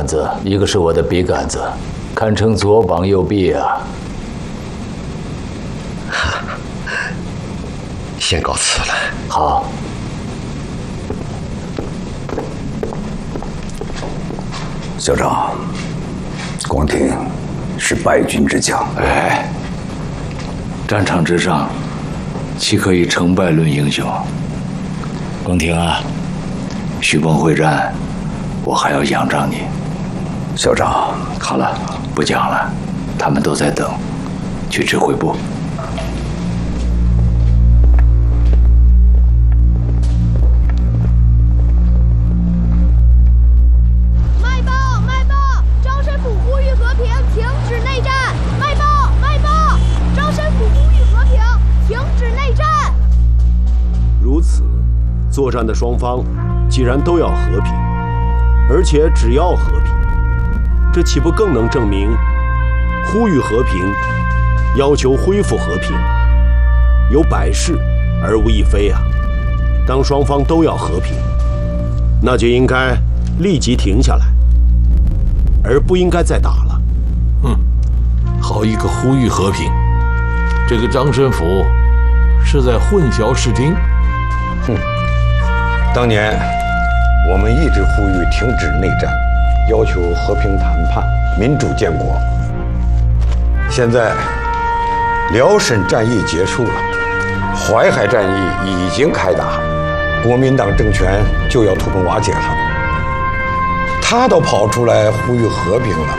子，一个是我的笔杆子，堪称左膀右臂啊。 先告辞了。 好。 校长，广廷是败军之将。 哎，战场之上，岂可以成败论英雄？广廷啊，徐蚌会战，我还要仰仗你。 校长， 好了，不讲了，他们都在等，去指挥部。 卖报！张申府呼吁和平，停止内战！卖报！张申府呼吁和平，停止内战！ 如此，作战的双方既然都要和平，而且只要和平，这岂不更能证明呼吁和平、要求恢复和平有百事而无一非啊？当双方都要和平，那就应该立即停下来，而不应该再打了。 好一个呼吁和平！这个张申府是在混淆视听。 当年我们一直呼吁停止内战，要求和平谈判、民主建国。现在辽沈战役结束了，淮海战役已经开打，国民党政权就要土崩瓦解了。他都跑出来呼吁和平了。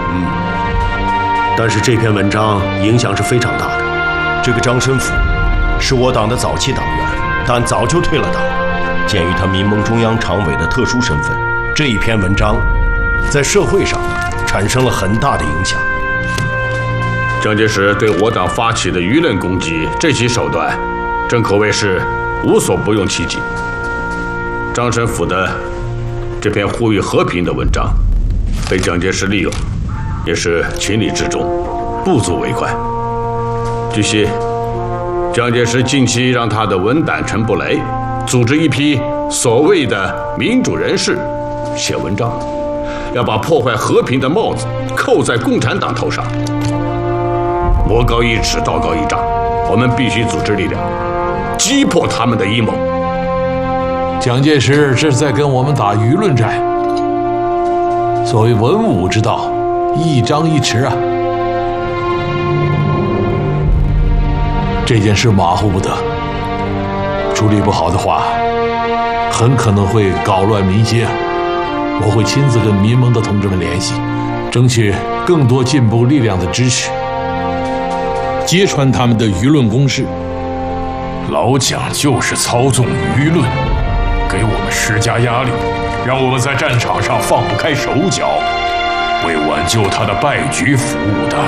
但是这篇文章影响是非常大的。这个张申府是我党的早期党员，但早就退了党。鉴于他民盟中央常委的特殊身份，这一篇文章在社会上产生了很大的影响。 蒋介石对我党发起的舆论攻击，这起手段真可谓是无所不用其极。张申府的这篇呼吁和平的文章，被蒋介石利用，也是情理之中，不足为怪。据悉，蒋介石近期让他的文胆陈布雷组织一批所谓的民主人士写文章，要把破坏和平的帽子扣在共产党头上。魔高一尺，道高一丈，我们必须组织力量，击破他们的阴谋。 蒋介石这是在跟我们打舆论战。所谓文武之道，一张一弛啊。这件事马虎不得，处理不好的话，很可能会搞乱民心啊。我会亲自跟民盟的同志们联系，争取更多进步力量的支持，揭穿他们的舆论攻势。 老蒋就是操纵舆论，给我们施加压力，让我们在战场上放不开手脚，为挽救他的败局服务的。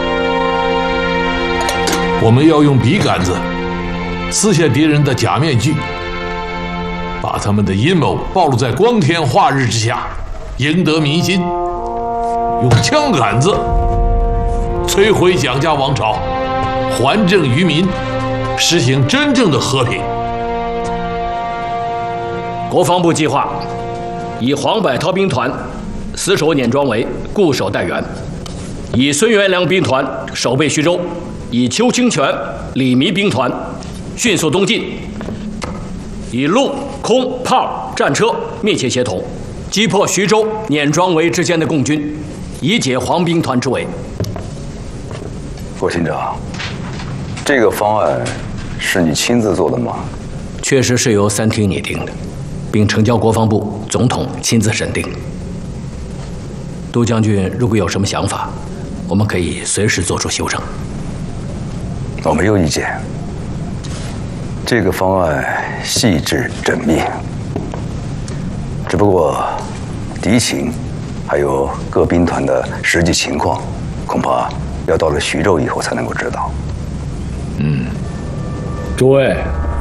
我们要用笔杆子撕下敌人的假面具，把他们的阴谋暴露在光天化日之下，赢得民心；用枪杆子摧毁蒋家王朝，还政于民，实行真正的和平。 国防部计划以黄百韬兵团死守碾庄围，固守待援；以孙元良兵团守备徐州；以邱清泉、李弥兵团迅速东进；以陆、空、炮战车密切协同，击破徐州、碾庄围之间的共军，以解黄兵团之围。 郭厅长，这个方案是你亲自做的吗？ 确实是由3厅拟定的，并呈交国防部，总统亲自审定。杜将军如果有什么想法，我们可以随时做出修正。 我没有意见。这个方案细致缜密，只不过敌情还有各兵团的实际情况，恐怕要到了徐州以后才能够知道。 诸位，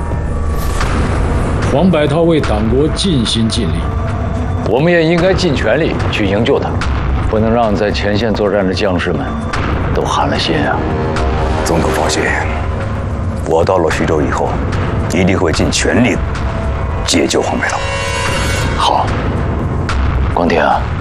黄百韬为党国尽心尽力，我们也应该尽全力去营救他，不能让在前线作战的将士们都寒了心啊！ 总统放心，我到了徐州以后，一定会尽全力解救黄百韬。 好，广廷啊。